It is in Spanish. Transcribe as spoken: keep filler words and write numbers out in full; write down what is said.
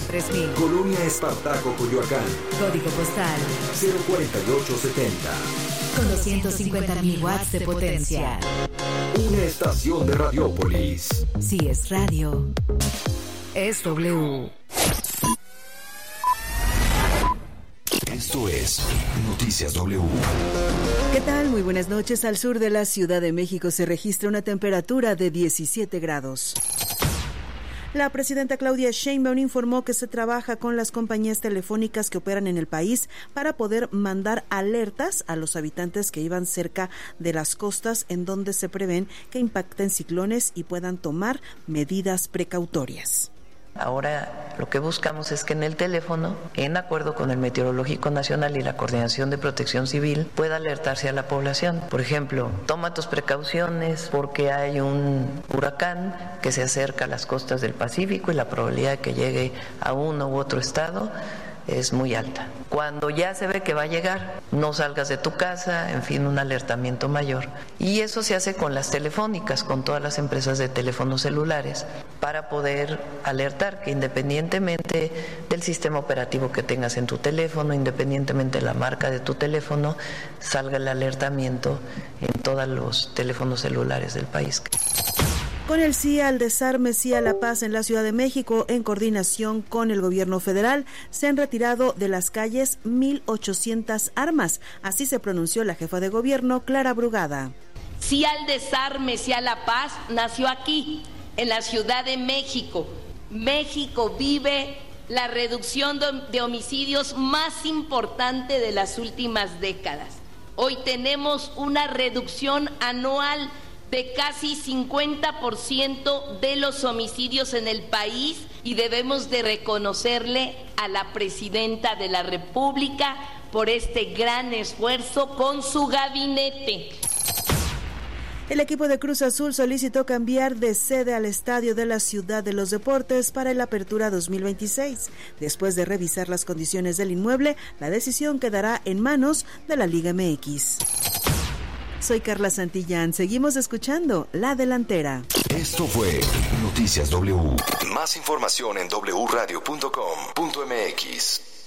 tres mil. Colonia Espartaco, Coyoacán. Código postal cero cuarenta y ocho setenta. Con doscientos cincuenta mil watts de potencia. Una estación de Radiópolis. Si es radio, es W. Esto es Noticias W. ¿Qué tal? Muy buenas noches. Al sur de la Ciudad de México se registra una temperatura de diecisiete grados. La presidenta Claudia Sheinbaum informó que se trabaja con las compañías telefónicas que operan en el país para poder mandar alertas a los habitantes que iban cerca de las costas en donde se prevén que impacten ciclones y puedan tomar medidas precautorias. Ahora lo que buscamos es que en el teléfono, en acuerdo con el Meteorológico Nacional y la Coordinación de Protección Civil, pueda alertarse a la población. Por ejemplo, toma tus precauciones porque hay un huracán que se acerca a las costas del Pacífico y la probabilidad de que llegue a uno u otro estado es muy alta. Cuando ya se ve que va a llegar, no salgas de tu casa, en fin, un alertamiento mayor. Y eso se hace con las telefónicas, con todas las empresas de teléfonos celulares, para poder alertar que independientemente del sistema operativo que tengas en tu teléfono, independientemente de la marca de tu teléfono, salga el alertamiento en todos los teléfonos celulares del país. Con el sí al desarme, sí a la paz en la Ciudad de México, en coordinación con el gobierno federal, se han retirado de las calles mil ochocientas armas. Así se pronunció la jefa de gobierno, Clara Brugada. Sí al desarme, sí a la paz, nació aquí, en la Ciudad de México. México vive la reducción de homicidios más importante de las últimas décadas. Hoy tenemos una reducción anual de casi cincuenta por ciento de los homicidios en el país y debemos de reconocerle a la presidenta de la República por este gran esfuerzo con su gabinete. El equipo de Cruz Azul solicitó cambiar de sede al Estadio de la Ciudad de los Deportes para el Apertura dos mil veintiséis. Después de revisar las condiciones del inmueble, la decisión quedará en manos de la Liga M X. Soy Carla Santillán. Seguimos escuchando La Delantera. Esto fue Noticias W. Más información en doble u radio punto com punto m x.